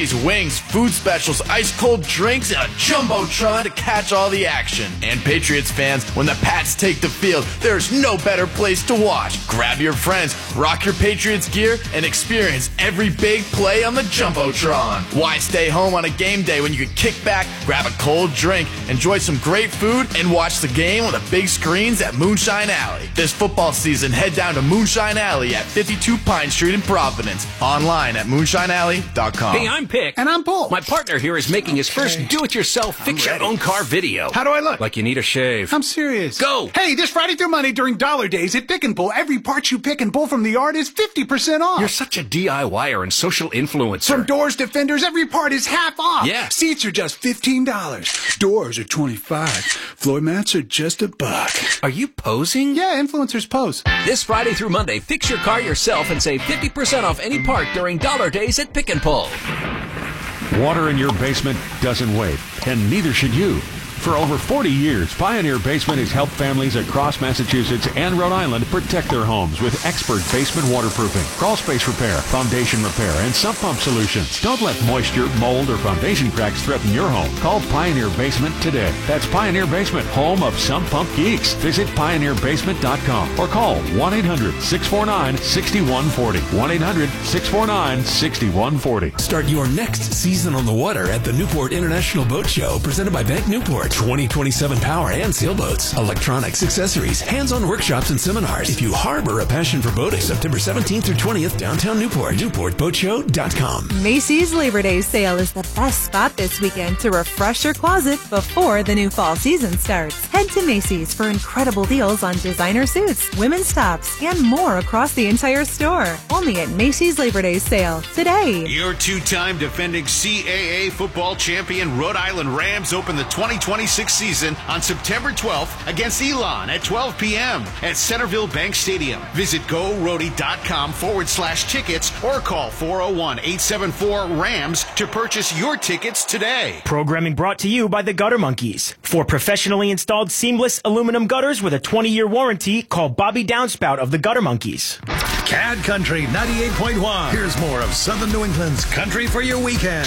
Wings, food specials, ice-cold drinks, and a Jumbotron to catch all the action. And Patriots fans, when the Pats take the field, there's no better place to watch. Grab your friends, rock your Patriots gear, and experience every big play on the Jumbotron. Why stay home on a game day when you can kick back, grab a cold drink, enjoy some great food, and watch the game on the big screens at Moonshine Alley? This football season, head down to Moonshine Alley at 52 Pine Street in Providence. Online at moonshinealley.com. Hey, I'm Pick. And I'm Paul. My partner here is making his first do-it-yourself fix-your-own-car video. How do I look? Like you need a shave. I'm serious. Go! Hey, this Friday through Monday during Dollar Days at Pick and Pull, every part you pick and pull from the yard is 50% off. You're such a DIYer and social influencer. From doors to fenders, every part is half off. Yeah. Seats are just $15. Doors are $25. Floor mats are just $1. Are you posing? Yeah, influencers pose. This Friday through Monday, fix your car yourself and save 50% off any part during Dollar Days at Pick and Pull. Water in your basement doesn't wait, and neither should you. For over 40 years, Pioneer Basement has helped families across Massachusetts and Rhode Island protect their homes with expert basement waterproofing, crawl space repair, foundation repair, and sump pump solutions. Don't let moisture, mold, or foundation cracks threaten your home. Call Pioneer Basement today. That's Pioneer Basement, home of sump pump geeks. Visit pioneerbasement.com or call 1-800-649-6140. 1-800-649-6140. Start your next season on the water at the Newport International Boat Show, presented by Bank Newport. 2027 power and sailboats, electronics, accessories, hands-on workshops and seminars. If you harbor a passion for boating, September 17th through 20th, downtown Newport, newportboatshow.com. Macy's Labor Day sale is the best spot this weekend to refresh your closet before the new fall season starts. Head to Macy's for incredible deals on designer suits, women's tops, and more across the entire store. Only at Macy's Labor Day sale today. Your two-time defending CAA football champion Rhode Island Rams open the 2026 season on September 12th against Elon at 12 p.m. at Centerville Bank Stadium. Visit GoRody.com/tickets or call 401-874-RAMS to purchase your tickets today. Programming brought to you by the Gutter Monkeys. For professionally installed seamless aluminum gutters with a 20-year warranty, call Bobby Downspout of the Gutter Monkeys. CAD Country 98.1. Here's more of Southern New England's country for your weekend.